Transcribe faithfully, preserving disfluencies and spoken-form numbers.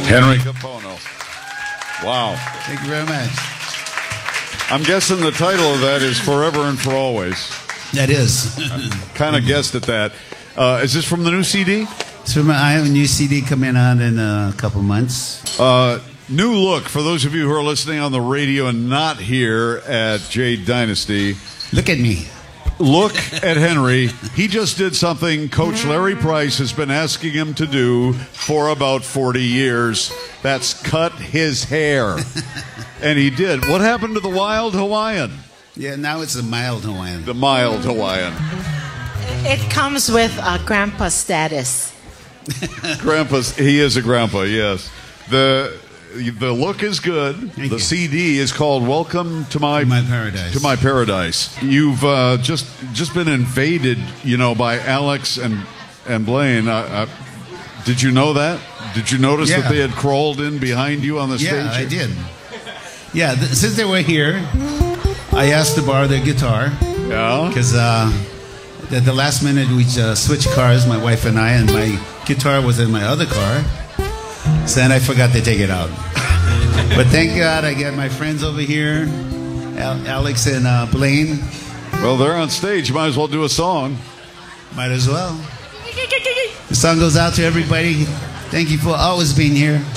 Henry Capono. Wow. Thank you very much. I'm guessing the title of that is Forever and For Always. That is. Kind of guessed at that. Uh, is this from the new C D? So I have a new C D coming out in a couple months. Uh, new look, for those of you who are listening on the radio and not here at Jade Dynasty. Look at me. Look at Henry. He just did something Coach Larry Price has been asking him to do for about forty years. That's cut his hair. And he did. What happened to the wild Hawaiian? Yeah, now it's a mild Hawaiian. The mild Hawaiian. It comes with uh, grandpa status. Grandpa's, he is a grandpa, yes. The the look is good. Thank the you. C D is called Welcome to My, To My Paradise. To My Paradise. You've uh, just just been invaded, you know, by Alex and and Blaine. Uh, uh, did you know that? Did you notice Yeah. that they had crawled in behind you on the stage? Yeah, I did. Yeah, th- since they were here, I asked to borrow their guitar. Yeah. Because uh, at the last minute we uh, switched cars, my wife and I, and my guitar was in my other car. So then I forgot to take it out. But thank God I got my friends over here, Al- Alex and uh, Blaine. Well, they're on stage. You might as well do a song. Might as well. The song goes out to everybody. Thank you for always being here.